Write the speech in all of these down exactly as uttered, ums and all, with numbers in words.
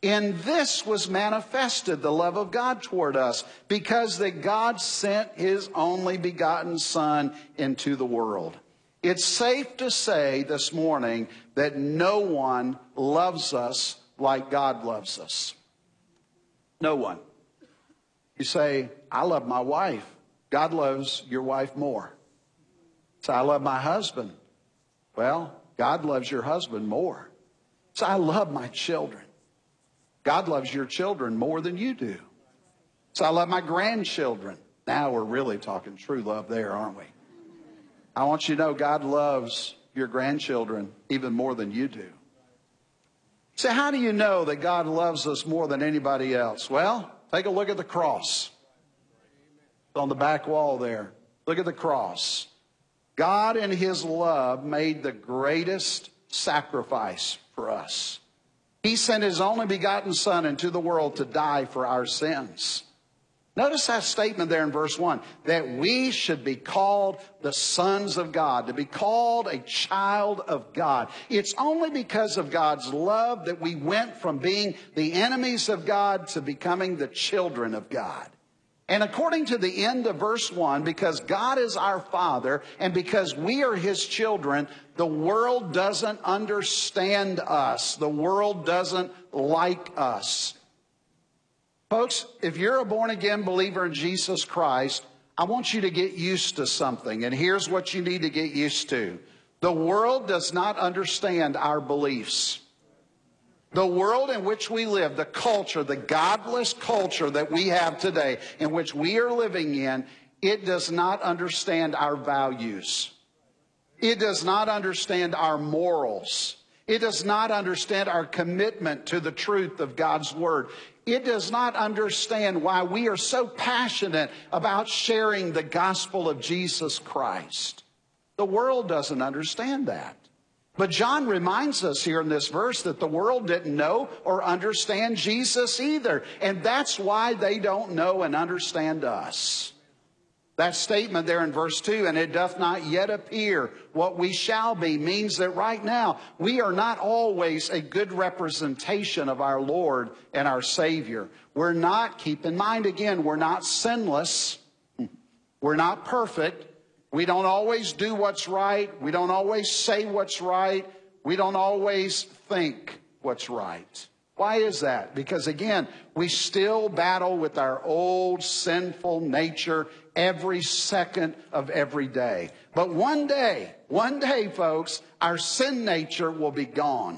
In this was manifested the love of God toward us, because that God sent his only begotten Son into the world. It's safe to say this morning that no one loves us like God loves us. No one. You say, I love my wife. God loves your wife more. So I love my husband. Well, God loves your husband more. So I love my children. God loves your children more than you do. So I love my grandchildren. Now we're really talking true love there, aren't we? I want you to know God loves your grandchildren even more than you do. So how do you know that God loves us more than anybody else? Well, take a look at the cross. It's on the back wall there. Look at the cross. God in his love made the greatest sacrifice for us. He sent his only begotten Son into the world to die for our sins. Notice that statement there in verse one, that we should be called the sons of God, to be called a child of God. It's only because of God's love that we went from being the enemies of God to becoming the children of God. And according to the end of verse one, because God is our Father and because we are his children, the world doesn't understand us. The world doesn't like us. Folks, if you're a born-again believer in Jesus Christ, I want you to get used to something. And here's what you need to get used to. The world does not understand our beliefs. The world in which we live, the culture, the godless culture that we have today, in which we are living in, it does not understand our values. It does not understand our morals. It does not understand our commitment to the truth of God's Word. It does not understand why we are so passionate about sharing the gospel of Jesus Christ. The world doesn't understand that. But John reminds us here in this verse that the world didn't know or understand Jesus either. And that's why they don't know and understand us. That statement there in verse two, and it doth not yet appear what we shall be, means that right now we are not always a good representation of our Lord and our Savior. We're not, keep in mind again, we're not sinless. We're not perfect. We don't always do what's right. We don't always say what's right. We don't always think what's right. Why is that? Because again, we still battle with our old sinful nature every second of every day. But one day, one day, folks, our sin nature will be gone.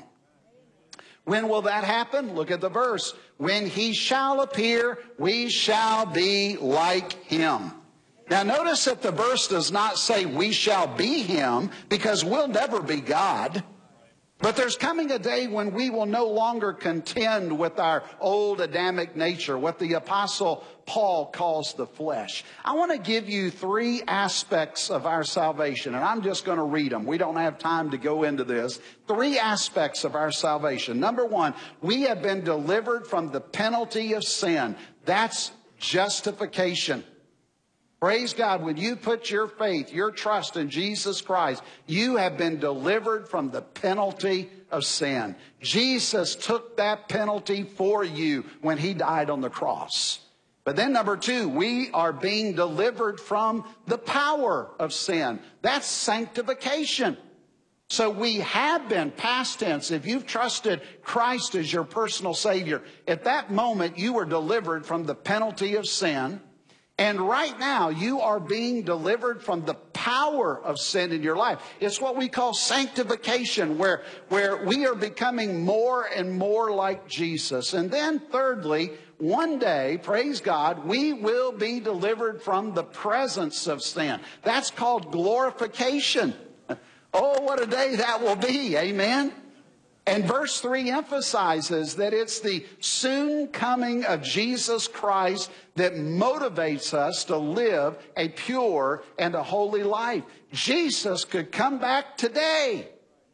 When will that happen? Look at the verse. When he shall appear, we shall be like him. Now notice that the verse does not say we shall be him, because we'll never be God. But there's coming a day when we will no longer contend with our old Adamic nature, what the Apostle Paul calls the flesh. I want to give you three aspects of our salvation, and I'm just going to read them. We don't have time to go into this. Three aspects of our salvation. Number one, we have been delivered from the penalty of sin. That's justification. Praise God, when you put your faith, your trust in Jesus Christ, you have been delivered from the penalty of sin. Jesus took that penalty for you when he died on the cross. But then number two, we are being delivered from the power of sin. That's sanctification. So we have been, past tense, if you've trusted Christ as your personal Savior, at that moment you were delivered from the penalty of sin. And right now, you are being delivered from the power of sin in your life. It's what we call sanctification, where, where we are becoming more and more like Jesus. And then thirdly, one day, praise God, we will be delivered from the presence of sin. That's called glorification. Oh, what a day that will be. Amen. And verse three emphasizes that it's the soon coming of Jesus Christ that motivates us to live a pure and a holy life. Jesus could come back today.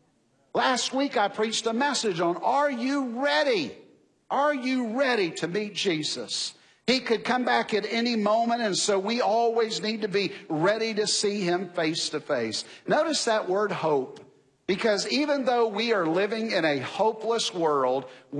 Last week I preached a message on, are you ready? Are you ready to meet Jesus? He could come back at any moment, and so we always need to be ready to see him face to face. Notice that word hope. Because even though we are living in a hopeless world,